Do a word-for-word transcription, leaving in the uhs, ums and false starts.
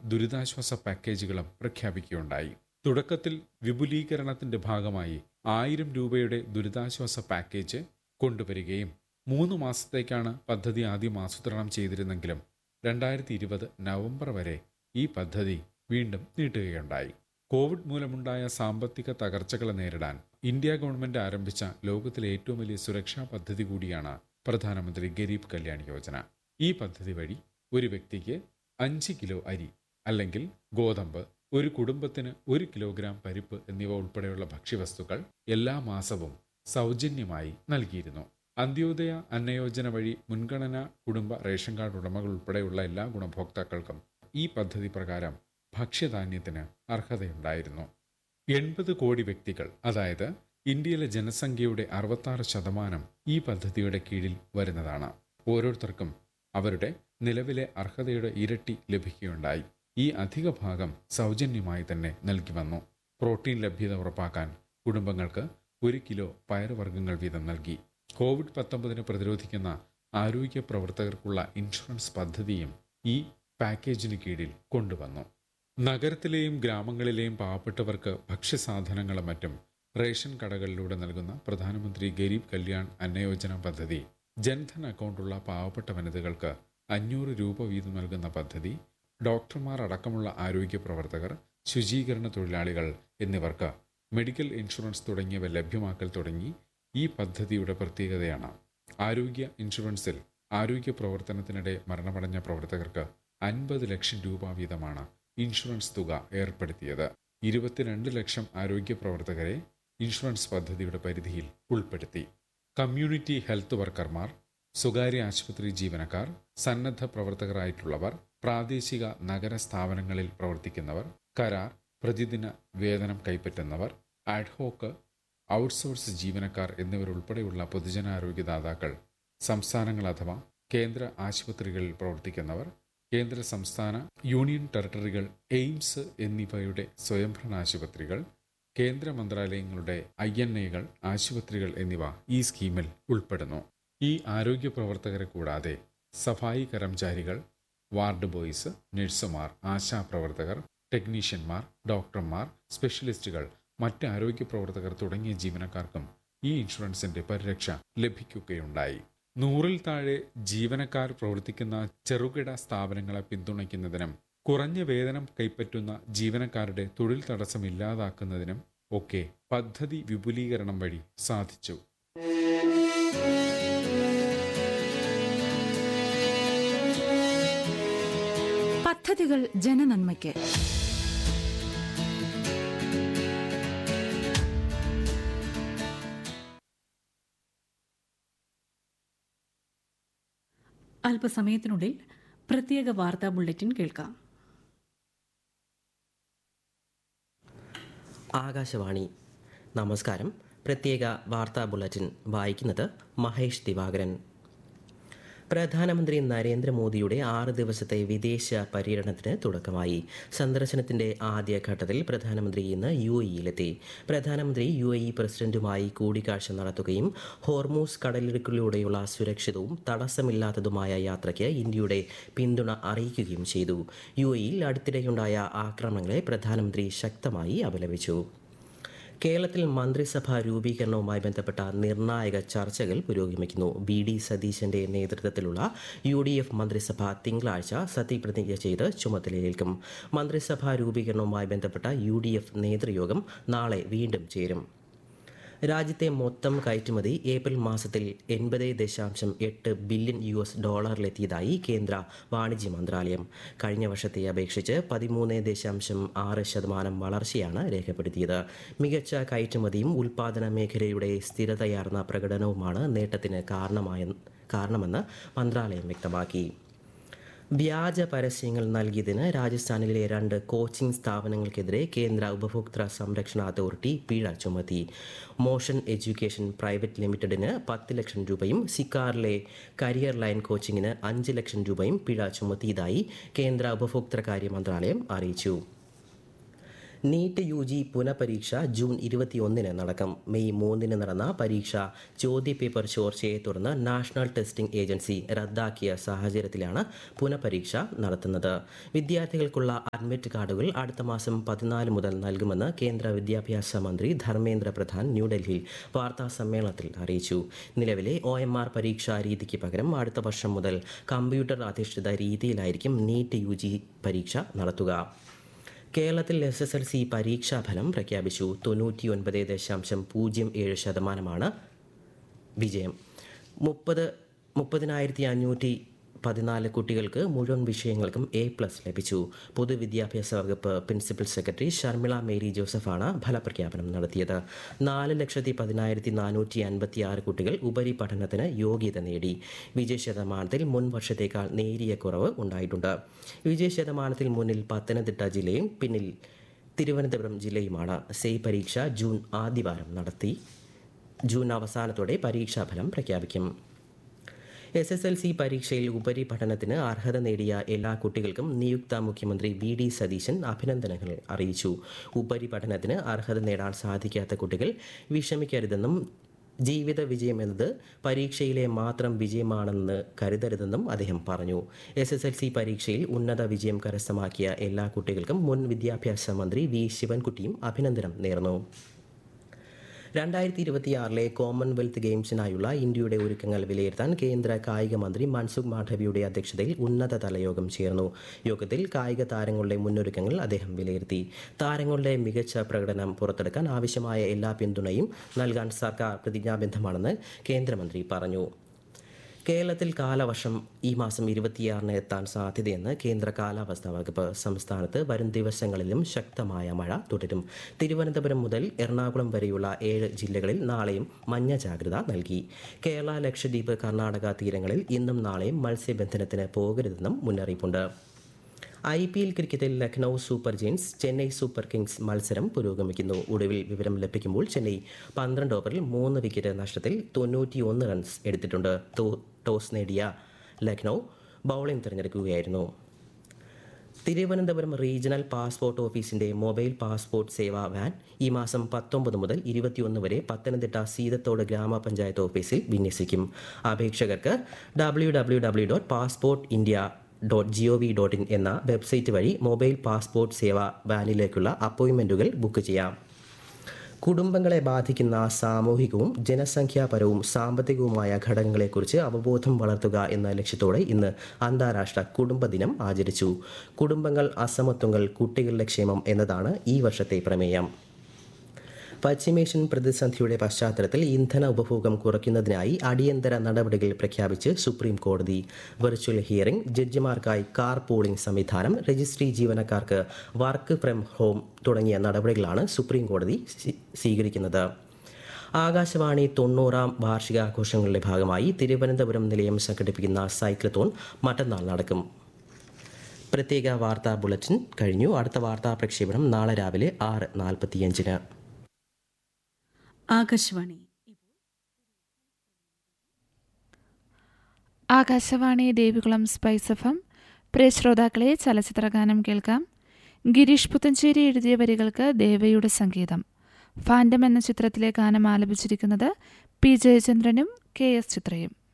ദുരിതാശ്വാസ പാക്കേജുകളും പ്രഖ്യാപിക്കുകയുണ്ടായി. തുടക്കത്തിൽ വിപുലീകരണത്തിന്റെ ഭാഗമായി ആയിരം രൂപയുടെ ദുരിതാശ്വാസ പാക്കേജ് കൊണ്ടുവരികയും മൂന്ന് മാസത്തേക്കാണ് പദ്ധതി ആദ്യം ആസൂത്രണം ചെയ്തിരുന്നെങ്കിലും രണ്ടായിരത്തി ഇരുപത് നവംബർ വരെ ഈ പദ്ധതി വീണ്ടും നീട്ടുകയുണ്ടായി. കോവിഡ് മൂലമുണ്ടായ സാമ്പത്തിക തകർച്ചകളെ നേരിടാൻ ഇന്ത്യ ഗവൺമെന്റ് ആരംഭിച്ച ലോകത്തിലെ ഏറ്റവും വലിയ സുരക്ഷാ പദ്ധതി കൂടിയാണ് പ്രധാനമന്ത്രി ഗരീബ് കല്യാൺ യോജന. ഈ പദ്ധതി വഴി ഒരു വ്യക്തിക്ക് അഞ്ച് കിലോ അരി അല്ലെങ്കിൽ ഗോതമ്പ്, ഒരു കുടുംബത്തിന് ഒരു കിലോഗ്രാം പരിപ്പ് എന്നിവ ഉൾപ്പെടെയുള്ള ഭക്ഷ്യവസ്തുക്കൾ എല്ലാ മാസവും സൗജന്യമായി നൽകിയിരുന്നു. അന്ത്യോദയ അന്നയോജന വഴി മുൻഗണനാ കുടുംബ റേഷൻ കാർഡ് ഉടമകൾ ഉൾപ്പെടെയുള്ള എല്ലാ ഗുണഭോക്താക്കൾക്കും ഈ പദ്ധതി പ്രകാരം ഭക്ഷ്യധാന്യത്തിന് അർഹതയുണ്ടായിരുന്നു. എൺപത് കോടി വ്യക്തികൾ, അതായത് ഇന്ത്യയിലെ ജനസംഖ്യയുടെ അറുപത്താറ് ശതമാനം ഈ പദ്ധതിയുടെ കീഴിൽ വരുന്നതാണ്. ഓരോരുത്തർക്കും അവരുടെ നിലവിലെ അർഹതയുടെ ഇരട്ടി ലഭിക്കുകയുണ്ടായി. ഈ അധിക ഭാഗം സൗജന്യമായി തന്നെ നൽകി വന്നു. പ്രോട്ടീൻ ലഭ്യത ഉറപ്പാക്കാൻ കുടുംബങ്ങൾക്ക് ഒരു കിലോ പയറുവർഗ്ഗങ്ങൾ വീതം നൽകി. കോവിഡ് പത്തൊമ്പതിനെ പ്രതിരോധിക്കുന്ന ആരോഗ്യ പ്രവർത്തകർക്കുള്ള ഇൻഷുറൻസ് പദ്ധതിയും ഈ പാക്കേജിന് കീഴിൽ കൊണ്ടുവന്നു. നഗരത്തിലെയും ഗ്രാമങ്ങളിലെയും പാവപ്പെട്ടവർക്ക് ഭക്ഷ്യസാധനങ്ങളും മറ്റും റേഷൻ കടകളിലൂടെ നൽകുന്ന പ്രധാനമന്ത്രി ഗരീബ് കല്യാൺ അന്നയോജന പദ്ധതി, ജൻധൻ അക്കൗണ്ടുള്ള പാവപ്പെട്ട വനിതകൾക്ക് അഞ്ഞൂറ് രൂപ വീതം നൽകുന്ന പദ്ധതി, ഡോക്ടർമാർ അടക്കമുള്ള ആരോഗ്യ പ്രവർത്തകർ, ശുചീകരണ തൊഴിലാളികൾ എന്നിവർക്ക് മെഡിക്കൽ ഇൻഷുറൻസ് തുടങ്ങിയവ ലഭ്യമാക്കൽ തുടങ്ങി ഈ പദ്ധതിയുടെ പ്രത്യേകതയാണ്. ആരോഗ്യ ഇൻഷുറൻസിൽ ആരോഗ്യ പ്രവർത്തനത്തിനിടെ മരണമടഞ്ഞ പ്രവർത്തകർക്ക് അൻപത് ലക്ഷം രൂപ വീതമാണ് ഇൻഷുറൻസ് തുക ഏർപ്പെടുത്തിയത്. ഇരുപത്തിരണ്ട് ലക്ഷം ആരോഗ്യ പ്രവർത്തകരെ ഇൻഷുറൻസ് പദ്ധതിയുടെ പരിധിയിൽ ഉൾപ്പെടുത്തി. കമ്മ്യൂണിറ്റി ഹെൽത്ത് വർക്കർമാർ, സ്വകാര്യ ആശുപത്രി ജീവനക്കാർ, സന്നദ്ധ പ്രവർത്തകരായിട്ടുള്ളവർ, പ്രാദേശിക നഗര സ്ഥാപനങ്ങളിൽ പ്രവർത്തിക്കുന്നവർ, കരാർ, പ്രതിദിന വേതനം കൈപ്പറ്റുന്നവർ, ആഡ്ഹോക്ക്, ഔട്ട്സോഴ്സ് ജീവനക്കാർ എന്നിവരുൾപ്പെടെയുള്ള പൊതുജനാരോഗ്യദാതാക്കൾ, സംസ്ഥാനങ്ങൾ അഥവാ കേന്ദ്ര ആശുപത്രികളിൽ പ്രവർത്തിക്കുന്നവർ, കേന്ദ്ര സംസ്ഥാന യൂണിയൻ ടെറിട്ടറികൾ, എയിംസ് എന്നിവയുടെ സ്വയംഭരണ ആശുപത്രികൾ, കേന്ദ്ര മന്ത്രാലയങ്ങളുടെ ഐ എൻ എകൾ, ആശുപത്രികൾ എന്നിവ ഈ സ്കീമിൽ ഉൾപ്പെടുന്നു. ഈ ആരോഗ്യ പ്രവർത്തകരെ കൂടാതെ സഫായി കർമ്മചാരികൾ, വാർഡ് ബോയ്സ്, നഴ്സുമാർ, ആശാപ്രവർത്തകർ, ടെക്നീഷ്യന്മാർ, ഡോക്ടർമാർ, സ്പെഷ്യലിസ്റ്റുകൾ, മറ്റ് ആരോഗ്യ പ്രവർത്തകർ തുടങ്ങിയ ജീവനക്കാർക്കും ഈ ഇൻഷുറൻസിന്റെ പരിരക്ഷ ലഭിക്കുകയുണ്ടായി. നൂറിൽ താഴെ ജീവനക്കാർ പ്രവർത്തിക്കുന്ന ചെറുകിട സ്ഥാപനങ്ങളെ പിന്തുണയ്ക്കുന്നതിനും കുറഞ്ഞ വേതനം കൈപ്പറ്റുന്ന ജീവനക്കാരുടെ തൊഴിൽ തടസ്സം ഇല്ലാതാക്കുന്നതിനും ഒക്കെ പദ്ധതി വിപുലീകരണം വഴി സാധിച്ചു. പദ്ധതികൾ ജനനന്മയ്ക്ക്. അല്പസമയത്തിനുള്ളിൽ പ്രത്യേക വാർത്താ ബുള്ളറ്റിൻ കേൾക്കാം. ആകാശവാണി. നമസ്കാരം. പ്രത്യേക വാർത്താ ബുള്ളറ്റിൻ വായിക്കുന്നത് മഹേഷ് ദിവാകരൻ. പ്രധാനമന്ത്രി നരേന്ദ്രമോദിയുടെ ആറ് ദിവസത്തെ വിദേശ പര്യടനത്തിന് തുടക്കമായി. സന്ദർശനത്തിന്റെ ആദ്യഘട്ടത്തിൽ പ്രധാനമന്ത്രി ഇന്ന് യു എയിലെത്തി. പ്രധാനമന്ത്രി യു എ ഇ പ്രസിഡന്റുമായി കൂടിക്കാഴ്ച നടത്തുകയും ഹോർമൂസ് കടലിടുക്കിലൂടെയുള്ള സുരക്ഷിതവും തടസ്സമില്ലാത്തതുമായ യാത്രയ്ക്ക് ഇന്ത്യയുടെ പിന്തുണ അറിയിക്കുകയും ചെയ്തു. യു എയിൽ അടുത്തിടെയുണ്ടായ ആക്രമണങ്ങളെ പ്രധാനമന്ത്രി ശക്തമായി അപലപിച്ചു. കേരളത്തിൽ മന്ത്രിസഭാ രൂപീകരണവുമായി ബന്ധപ്പെട്ട നിർണായക ചർച്ചകൾ പുരോഗമിക്കുന്നു. ബി ഡി സതീശന്റെ നേതൃത്വത്തിലുള്ള യു ഡി എഫ് മന്ത്രിസഭ തിങ്കളാഴ്ച സത്യപ്രതിജ്ഞ ചെയ്ത് ചുമതലയേൽക്കും. മന്ത്രിസഭാ രൂപീകരണവുമായി ബന്ധപ്പെട്ട യു ഡി എഫ് നേതൃയോഗം നാളെ വീണ്ടും ചേരും. രാജ്യത്തെ മൊത്തം കയറ്റുമതി ഏപ്രിൽ മാസത്തിൽ എൺപത് ദശാംശം എട്ട് ബില്യൺ യു എസ് ഡോളറിലെത്തിയതായി കേന്ദ്ര വാണിജ്യ മന്ത്രാലയം. കഴിഞ്ഞ വർഷത്തെ അപേക്ഷിച്ച് പതിമൂന്ന് ദശാംശം ആറ് ശതമാനം വളർച്ചയാണ് രേഖപ്പെടുത്തിയത്. മികച്ച കയറ്റുമതിയും ഉൽപ്പാദന മേഖലയുടെ സ്ഥിരതയാർന്ന പ്രകടനവുമാണ് നേട്ടത്തിന് കാരണമായ കാരണമെന്ന് മന്ത്രാലയം വ്യക്തമാക്കി. വ്യാജ പരസ്യങ്ങൾ നൽകിയതിന് രാജസ്ഥാനിലെ രണ്ട് കോച്ചിംഗ് സ്ഥാപനങ്ങൾക്കെതിരെ കേന്ദ്ര ഉപഭോക്തൃ സംരക്ഷണ അതോറിറ്റി പിഴ ചുമത്തി. മോഷൻ എഡ്യൂക്കേഷൻ പ്രൈവറ്റ് ലിമിറ്റഡിന് പത്ത് ലക്ഷം രൂപയും സിക്കാറിലെ കരിയർ ലൈൻ കോച്ചിങ്ങിന് അഞ്ച് ലക്ഷം രൂപയും പിഴ ചുമത്തിയതായി കേന്ദ്ര ഉപഭോക്തൃകാര്യ മന്ത്രാലയം അറിയിച്ചു. നീറ്റ് യു ജി പുനഃപരീക്ഷ ജൂൺ ഇരുപത്തിയൊന്നിന് നടക്കും. മെയ് മൂന്നിന് നടന്ന പരീക്ഷ ചോദ്യപേപ്പർ ചോർച്ചയെ തുടർന്ന് നാഷണൽ ടെസ്റ്റിംഗ് ഏജൻസി റദ്ദാക്കിയ സാഹചര്യത്തിലാണ് പുനഃപരീക്ഷ നടത്തുന്നത്. വിദ്യാർത്ഥികൾക്കുള്ള അഡ്മിറ്റ് കാർഡുകൾ അടുത്ത മാസം പതിനാല് മുതൽ നൽകുമെന്ന് കേന്ദ്ര വിദ്യാഭ്യാസ മന്ത്രി ധർമ്മേന്ദ്ര പ്രധാൻ ന്യൂഡൽഹിയിൽ വാർത്താ സമ്മേളനത്തിൽ അറിയിച്ചു. നിലവിലെ ഒ എം ആർ പരീക്ഷാ രീതിക്ക് പകരം അടുത്ത വർഷം മുതൽ കമ്പ്യൂട്ടർ അധിഷ്ഠിത രീതിയിലായിരിക്കും നീറ്റ് യു ജി പരീക്ഷ നടത്തുക. കേരളത്തിൽ എസ് എസ് എൽ സി പരീക്ഷാഫലം പ്രഖ്യാപിച്ചു. തൊണ്ണൂറ്റി ഒൻപത് ദശാംശം പൂജ്യം ഏഴ് ശതമാനമാണ് വിജയം. മുപ്പത് മുപ്പതിനായിരത്തി അഞ്ഞൂറ്റി പതിനാല് കുട്ടികൾക്ക് മുഴുവൻ വിഷയങ്ങൾക്കും എ പ്ലസ് ലഭിച്ചു. പൊതുവിദ്യാഭ്യാസ വകുപ്പ് പ്രിൻസിപ്പൽ സെക്രട്ടറി ഷർമിള മേരി ജോസഫാണ് ഫലപ്രഖ്യാപനം നടത്തിയത്. നാല് ലക്ഷത്തി പതിനായിരത്തി നാനൂറ്റി അൻപത്തി ആറ് കുട്ടികൾ ഉപരിപഠനത്തിന് യോഗ്യത നേടി. വിജയ ശതമാനത്തിൽ മുൻ വർഷത്തേക്കാൾ നേരിയ കുറവ് ഉണ്ടായിട്ടുണ്ട്. വിജയ ശതമാനത്തിൽ മുന്നിൽ പത്തനംതിട്ട ജില്ലയും പിന്നിൽ തിരുവനന്തപുരം ജില്ലയുമാണ്. സെയ് പരീക്ഷ ജൂൺ ആദ്യവാരം നടത്തി. ജൂൺ അവസാനത്തോടെ പരീക്ഷാഫലം പ്രഖ്യാപിക്കും. എസ് എസ് എൽ സി പരീക്ഷയിൽ ഉപരിപഠനത്തിന് അർഹത നേടിയ എല്ലാ കുട്ടികൾക്കും നിയുക്ത മുഖ്യമന്ത്രി വി ഡി സതീശൻ അഭിനന്ദനങ്ങൾ അറിയിച്ചു. ഉപരിപഠനത്തിന് അർഹത നേടാൻ സാധിക്കാത്ത കുട്ടികൾ വിഷമിക്കരുതെന്നും ജീവിത വിജയം എന്നത് പരീക്ഷയിലെ മാത്രം വിജയമാണെന്ന് കരുതരുതെന്നും അദ്ദേഹം പറഞ്ഞു. എസ് എസ് എൽ സി പരീക്ഷയിൽ ഉന്നത വിജയം കരസ്ഥമാക്കിയ എല്ലാ കുട്ടികൾക്കും മുൻ വിദ്യാഭ്യാസ മന്ത്രി വി ശിവൻകുട്ടിയും അഭിനന്ദനം നേർന്നു. രണ്ടായിരത്തി ഇരുപത്തിയാറിലെ കോമൺവെൽത്ത് ഗെയിംസിനായുള്ള ഇന്ത്യയുടെ ഒരുക്കങ്ങൾ വിലയിരുത്താൻ കേന്ദ്ര കായിക മന്ത്രി മൻസുഖ് മാണ്ഡവ്യയുടെ അധ്യക്ഷതയിൽ ഉന്നതതല യോഗം ചേർന്നു. യോഗത്തിൽ കായിക താരങ്ങളുടെ മുന്നൊരുക്കങ്ങൾ അദ്ദേഹം വിലയിരുത്തി. താരങ്ങളുടെ മികച്ച പ്രകടനം പുറത്തെടുക്കാൻ ആവശ്യമായ എല്ലാ പിന്തുണയും നൽകാൻ സർക്കാർ പ്രതിജ്ഞാബദ്ധമാണെന്ന് കേന്ദ്രമന്ത്രി പറഞ്ഞു. കേരളത്തിൽ കാലവർഷം ഈ മാസം ഇരുപത്തിയാറിന് എത്താൻ സാധ്യതയെന്ന് കേന്ദ്ര കാലാവസ്ഥാ വകുപ്പ്. സംസ്ഥാനത്ത് വരും ദിവസങ്ങളിലും ശക്തമായ മഴ തുടരും. തിരുവനന്തപുരം മുതൽ എറണാകുളം വരെയുള്ള ഏഴ് ജില്ലകളിൽ നാളെയും മഞ്ഞ ജാഗ്രത നൽകി. കേരള, ലക്ഷദ്വീപ്, കർണാടക തീരങ്ങളിൽ ഇന്നും നാളെയും മത്സ്യബന്ധനത്തിന് പോകരുതെന്നും മുന്നറിയിപ്പുണ്ട്. ഐ പി എൽ ക്രിക്കറ്റിൽ Lucknow super giants Chennai super Kings മത്സരം പുരോഗമിക്കുന്നു. ഒടുവിൽ വിവരം ലഭിക്കുമ്പോൾ ചെന്നൈ പന്ത്രണ്ട് ഓവറിൽ മൂന്ന് വിക്കറ്റ് നഷ്ടത്തിൽ തൊണ്ണൂറ്റി ഒന്ന് റൺസ് എടുത്തിട്ടുണ്ട്. ടോസ് നേടിയ Lucknow bowling തിരഞ്ഞെടുക്കുകയായിരുന്നു. Thiruvananthapuram regional passport ഓഫീസിന്റെ മൊബൈൽ പാസ്പോർട്ട് സേവാ വാൻ ഈ മാസം പത്തൊമ്പത് മുതൽ ഇരുപത്തിയൊന്ന് വരെ പത്തനംതിട്ട സീതത്തോട് ഗ്രാമപഞ്ചായത്ത് ഓഫീസിൽ വിന്യസിക്കും. അപേക്ഷകർക്ക് W W W dot passport India dot G O V dot in എന്ന വെബ്സൈറ്റ് വഴി മൊബൈൽ പാസ്പോർട്ട് സേവാ വാനിലേക്കുള്ള അപ്പോയിൻമെൻറ്റുകൾ ബുക്ക് ചെയ്യാം. കുടുംബങ്ങളെ ബാധിക്കുന്ന സാമൂഹികവും ജനസംഖ്യാപരവും സാമ്പത്തികവുമായ ഘടകങ്ങളെക്കുറിച്ച് അവബോധം വളർത്തുക എന്ന ലക്ഷ്യത്തോടെ ഇന്ന് അന്താരാഷ്ട്ര കുടുംബ ദിനം ആചരിച്ചു. കുടുംബങ്ങൾ, അസമത്വങ്ങൾ, കുട്ടികളുടെ ക്ഷേമം എന്നതാണ് ഈ വർഷത്തെ പ്രമേയം. പശ്ചിമേഷ്യൻ പ്രതിസന്ധിയുടെ പശ്ചാത്തലത്തിൽ ഇന്ധന ഉപഭോഗം കുറയ്ക്കുന്നതിനായി അടിയന്തര നടപടികൾ പ്രഖ്യാപിച്ച് സുപ്രീം കോടതി. വെർച്വൽ ഹിയറിംഗ്, ജഡ്ജിമാർക്കായി കാർ പൂളിംഗ് സംവിധാനം, രജിസ്ട്രി ജീവനക്കാർക്ക് വർക്ക് ഫ്രം ഹോം തുടങ്ങിയ നടപടികളാണ് സുപ്രീം കോടതി സ്വീകരിക്കുന്നത്. ആകാശവാണി തൊണ്ണൂറാം വാർഷികാഘോഷങ്ങളുടെ ഭാഗമായി തിരുവനന്തപുരം നിലയം സംഘടിപ്പിക്കുന്ന സൈക്ലത്തോൺ മറ്റന്നാൾ നടക്കും. പ്രത്യേക വാർത്താ ബുള്ളറ്റിൻ കഴിഞ്ഞു. അടുത്ത വാർത്താ പ്രക്ഷേപണം നാളെ രാവിലെ ആറ് നാൽപ്പത്തിയഞ്ചിന്. Akashvani Akashvani Devikulam spice F M. പ്രിയ ശ്രോതാക്കളെ, ചലച്ചിത്രഗാനം കേൾക്കാം. ഗിരീഷ് പുത്തഞ്ചേരി എഴുതിയ വരികൾക്ക് ദേവയുടെ സംഗീതം. ഫാൻഡം എന്ന ചിത്രത്തിലെ ഗാനം ആലപിച്ചിരിക്കുന്നത് പി ജയചന്ദ്രനും കെ എസ് ചിത്രയും.